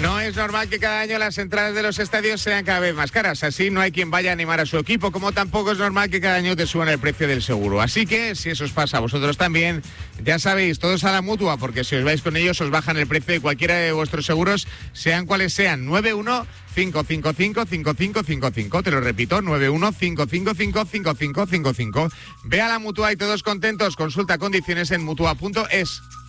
No es normal que cada año las entradas de los estadios sean cada vez más caras. Así no hay quien vaya a animar a su equipo, como tampoco es normal que cada año te suban el precio del seguro. Así que, si eso os pasa a vosotros también, ya sabéis, todos a la Mutua, porque si os vais con ellos os bajan el precio de cualquiera de vuestros seguros, sean cuales sean. 915555555. Te lo repito, 915555555. Ve a la Mutua y todos contentos. Consulta condiciones en mutua.es.